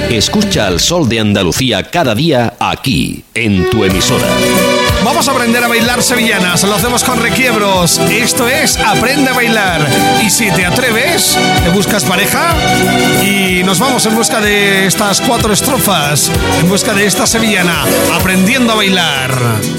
Escucha al Sol de Andalucía cada día aquí, en tu emisora. Vamos a aprender a bailar sevillanas. Lo hacemos con requiebros. Esto es Aprende a Bailar. Y si te atreves, te buscas pareja y nos vamos en busca de estas 4 estrofas, en busca de esta sevillana, aprendiendo a bailar.